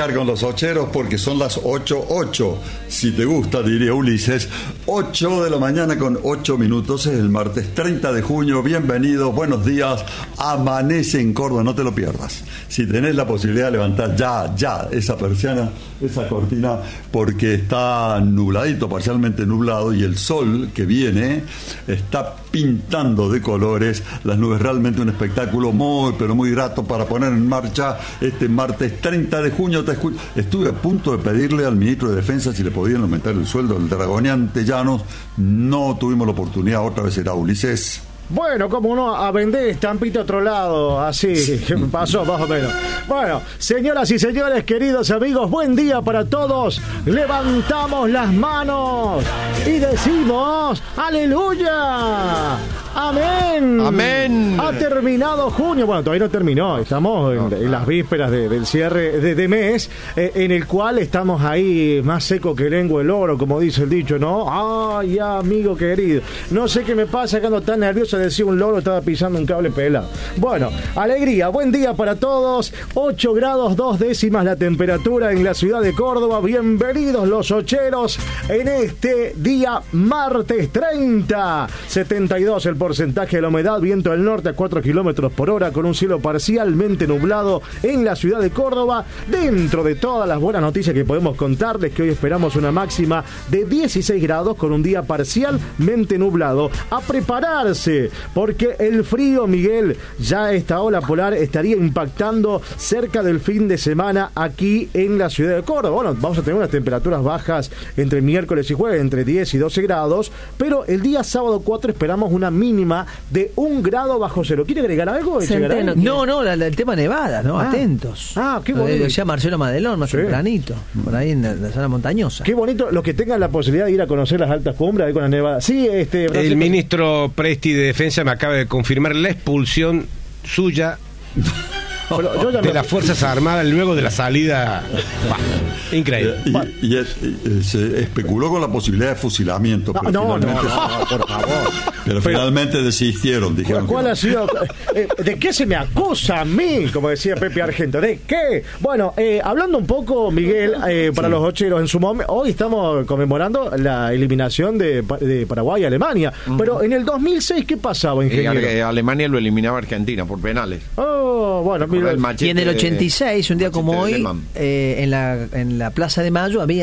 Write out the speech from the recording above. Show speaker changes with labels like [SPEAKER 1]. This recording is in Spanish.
[SPEAKER 1] arrancar con los ocheros porque son las 8:08. Si te gusta, diría Ulises. 8 de la mañana con 8 minutos. Es el martes 30 de junio. Bienvenidos, buenos días. Amanece en Córdoba, no te lo pierdas. Si tenés la posibilidad de levantar ya esa persiana, esa cortina, porque está nubladito, parcialmente nublado, y el sol que viene está pintando de colores las nubes. Realmente un espectáculo muy, pero muy grato para poner en marcha este martes 30 de junio. Estuve a punto de pedirle al ministro de Defensa si le podían aumentar el sueldo del dragoneante Llanos. No tuvimos la oportunidad. Otra vez será Ulises.
[SPEAKER 2] Bueno, como no, a vender estampita a otro lado, así pasó más o menos. Bueno, señoras y señores, queridos amigos, buen día para todos. Levantamos las manos y decimos ¡aleluya! ¡Amén!
[SPEAKER 3] ¡Amén!
[SPEAKER 2] Ha terminado junio. Bueno, todavía no terminó. Estamos en las vísperas del cierre de mes, en el cual estamos ahí más seco que lengua el oro, como dice el dicho, ¿no? ¡Ay, amigo querido! No sé qué me pasa que ando tan nervioso. Decía un loro, estaba pisando un cable pelado. Bueno, alegría, buen día para todos. 8 grados 2 décimas la temperatura en la ciudad de Córdoba. Bienvenidos los ocheros en este día martes 30. 72 el porcentaje de la humedad, viento del norte a 4 kilómetros por hora, con un cielo parcialmente nublado en la ciudad de Córdoba. Dentro de todas las buenas noticias que podemos contarles, que hoy esperamos una máxima de 16 grados con un día parcialmente nublado. A prepararse, porque el frío, Miguel, ya esta ola polar estaría impactando cerca del fin de semana aquí en la ciudad de Córdoba. Bueno, vamos a tener unas temperaturas bajas entre miércoles y jueves, entre 10 y 12 grados, pero el día sábado 4 esperamos una mínima de 1 grado bajo cero. ¿Quiere agregar algo?
[SPEAKER 4] No, el tema nevada, ¿no? Atentos.
[SPEAKER 2] Qué bonito.
[SPEAKER 4] Decía Marcelo Madelón más tempranito, por ahí en la zona montañosa.
[SPEAKER 2] Qué bonito, los que tengan la posibilidad de ir a conocer las altas cumbres ahí con la nevada. Sí,
[SPEAKER 3] el ministro Presti de Defensa me acaba de confirmar la expulsión suya de las Fuerzas Armadas luego de la salida. Increíble.
[SPEAKER 1] Y se especuló con la posibilidad de fusilamiento.
[SPEAKER 2] No, por favor.
[SPEAKER 1] Pero finalmente desistieron, dijeron.
[SPEAKER 2] ¿Cuál ha sido? ¿De qué se me acusa a mí? Como decía Pepe Argento. ¿De qué? Bueno, hablando un poco, Miguel, para los ocheros, en su momento, hoy estamos conmemorando la eliminación de Paraguay a Alemania. Pero en el 2006, ¿qué pasaba, ingeniero?
[SPEAKER 3] Alemania lo eliminaba a Argentina por penales.
[SPEAKER 2] Bueno,
[SPEAKER 4] y en el 86, un día como hoy, en la Plaza de Mayo había